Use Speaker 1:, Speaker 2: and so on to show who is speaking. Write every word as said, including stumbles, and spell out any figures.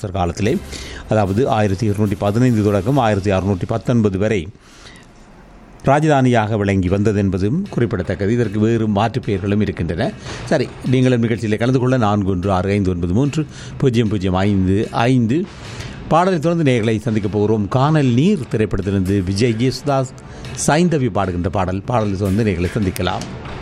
Speaker 1: ராஜராஜர் காலத்திலே, அதாவது ஆயிரத்தி இருநூற்றி பதினைந்து தொடக்கம் ஆயிரத்தி அறுநூற்றி பத்தொன்பது வரை ராஜதானியாக விளங்கி வந்தது என்பதும் குறிப்பிடத்தக்கது. இதற்கு வேறு மாற்றுப் பெயர்களும் இருக்கின்றன. சரி, நீங்களும் நிகழ்ச்சியில் கலந்து கொள்ள நான்கு ஒன்று ஆறு ஐந்து ஒன்பது மூன்று பூஜ்ஜியம் பூஜ்ஜியம் ஐந்து ஐந்து. பாடலை தொடர்ந்து நேர்களை சந்திக்கப் போகிறோம். கானல் நீர் திரைப்படத்திலிருந்து விஜய் யேசுதாஸ் சைந்தவி பாடுகின்ற பாடல். பாடலை தொடர்ந்து நேர்களை சந்திக்கலாம்.